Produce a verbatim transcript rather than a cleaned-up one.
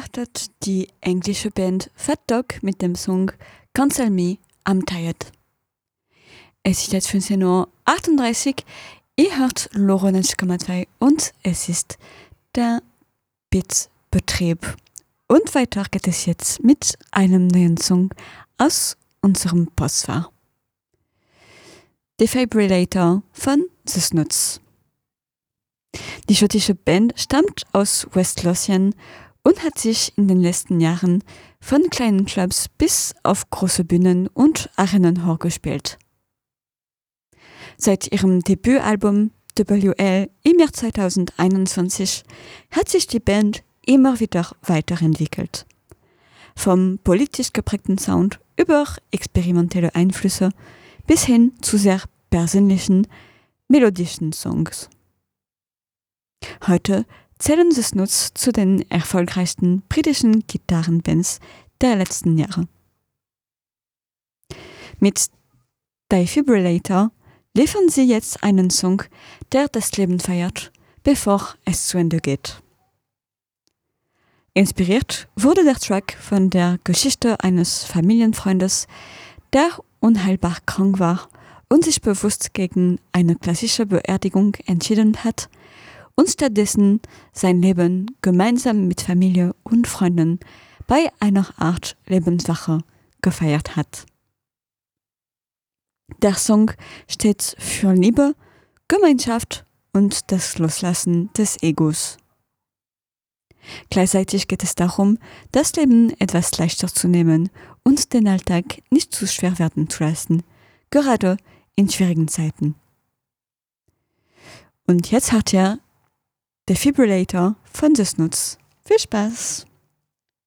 startet die englische Band Fat Dog mit dem Song Cancel Me, I'm Tired. Es ist jetzt fünfzehn Uhr achtunddreißig, ihr hört neunzig Komma zwei und es ist der Beat-Betrieb. Und weiter geht es jetzt mit einem neuen Song aus unserem Postfach. Defibrillator von The Snuts. Die schottische Band stammt aus West Lothian und hat sich in den letzten Jahren von kleinen Clubs bis auf große Bühnen und Arenen hochgespielt. Seit ihrem Debütalbum W L im Jahr zweitausendeinundzwanzig hat sich die Band immer wieder weiterentwickelt. Vom politisch geprägten Sound über experimentelle Einflüsse bis hin zu sehr persönlichen, melodischen Songs. Heute zählen The Snuts zu den erfolgreichsten britischen Gitarrenbands der letzten Jahre. Mit Defibrillator liefern sie jetzt einen Song, der das Leben feiert, bevor es zu Ende geht. Inspiriert wurde der Track von der Geschichte eines Familienfreundes, der unheilbar krank war und sich bewusst gegen eine klassische Beerdigung entschieden hat und stattdessen sein Leben gemeinsam mit Familie und Freunden bei einer Art Lebenswache gefeiert hat. Der Song steht für Liebe, Gemeinschaft und das Loslassen des Egos. Gleichzeitig geht es darum, das Leben etwas leichter zu nehmen und den Alltag nicht zu schwer werden zu lassen, gerade in schwierigen Zeiten. Und jetzt hat er Defibrillator von The Snuts. Viel Spaß!